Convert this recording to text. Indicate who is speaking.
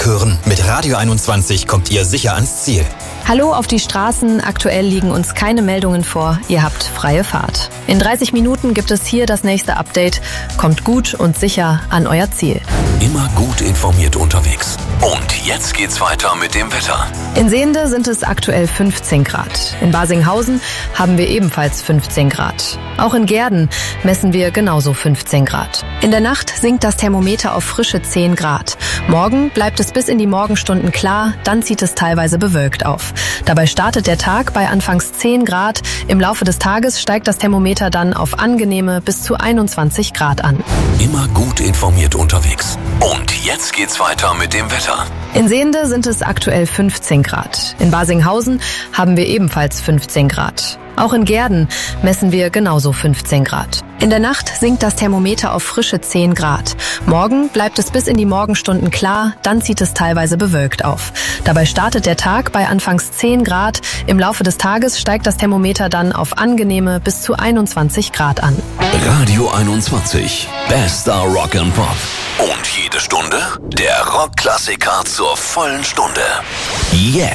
Speaker 1: hören, mit Radio 21 kommt ihr sicher ans Ziel.
Speaker 2: Hallo auf die Straßen, aktuell liegen uns keine Meldungen vor, ihr habt freie Fahrt. In 30 Minuten gibt es hier das nächste Update. Kommt gut und sicher an euer Ziel.
Speaker 3: Immer gut informiert unterwegs. Und jetzt geht's weiter mit dem Wetter.
Speaker 2: In Sehnde sind es aktuell 15 Grad. In Basinghausen haben wir ebenfalls 15 Grad. Auch in Gehrden messen wir genauso 15 Grad. In der Nacht sinkt das Thermometer auf frische 10 Grad. Morgen bleibt es bis in die Morgenstunden klar, dann zieht es teilweise bewölkt auf. Dabei startet der Tag bei anfangs 10 Grad. Im Laufe des Tages steigt das Thermometer dann auf angenehme bis zu 21 Grad an.
Speaker 3: Immer gut informiert unterwegs. Und jetzt geht's weiter mit dem Wetter.
Speaker 2: In Sehnde sind es aktuell 15 Grad. In Basinghausen haben wir ebenfalls 15 Grad. Auch in Gehrden messen wir genauso 15 Grad. In der Nacht sinkt das Thermometer auf frische 10 Grad. Morgen bleibt es bis in die Morgenstunden klar, dann zieht es teilweise bewölkt auf. Dabei startet der Tag bei anfangs 10 Grad. Im Laufe des Tages steigt das Thermometer dann auf angenehme bis zu 21 Grad an.
Speaker 3: Radio 21. Bester Rock and Pop. Und jede Stunde der Rockklassiker zur vollen Stunde. Jetzt.